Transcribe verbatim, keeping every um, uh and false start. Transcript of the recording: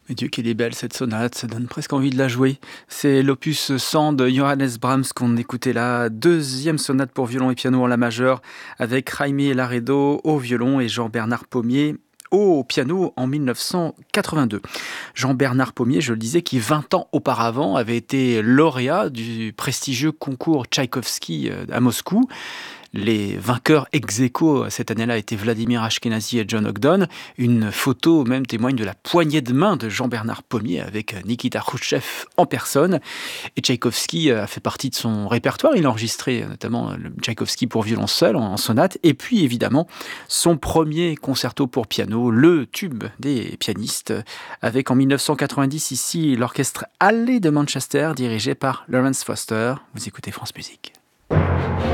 Mais Dieu qu'elle est belle cette sonate, ça donne presque envie de la jouer. C'est l'opus cent de Johannes Brahms qu'on écoutait là, deuxième sonate pour violon et piano en la majeure, avec Jaime Laredo au violon et Jean-Bernard Pommier au piano en mille neuf cent quatre-vingt-deux. Jean-Bernard Pommier, je le disais, qui vingt ans auparavant avait été lauréat du prestigieux concours Tchaïkovski à Moscou. Les vainqueurs ex aequo cette année-là étaient Vladimir Ashkenazy et John Ogden. Une photo même témoigne de la poignée de main de Jean-Bernard Pommier avec Nikita Khrouchtchev en personne. Et Tchaïkovski a fait partie de son répertoire. Il a enregistré notamment le Tchaïkovski pour violon seul en sonate. Et puis évidemment son premier concerto pour piano, le tube des pianistes, avec en mille neuf cent quatre-vingt-dix ici l'orchestre Hallé de Manchester dirigé par Lawrence Foster. Vous écoutez France Musique.